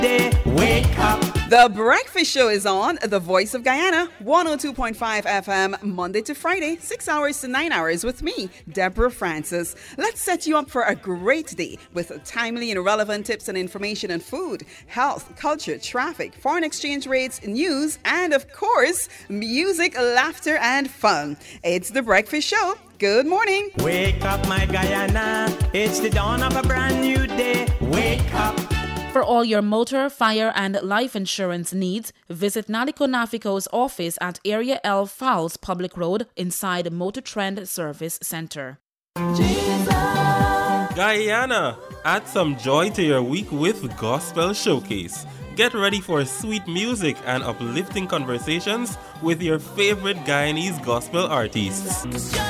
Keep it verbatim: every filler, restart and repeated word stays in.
Wake up. The Breakfast Show is on The Voice of Guyana, one oh two point five F M, Monday to Friday, six hours to nine hours with me, Deborah Francis. Let's set you up for a great day with timely and relevant tips and information on food, health, culture, traffic, foreign exchange rates, news, and of course, music, laughter, and fun. It's The Breakfast Show. Good morning. Wake up, my Guyana. It's the dawn of a brand new day. Wake up. For all your motor, fire, and life insurance needs, visit Naliko Nafico's office at Area L Fowles Public Road inside Motor Trend Service Center. Jesus. Guyana, add some joy to your week with Gospel Showcase. Get ready for sweet music and uplifting conversations with your favorite Guyanese gospel artists.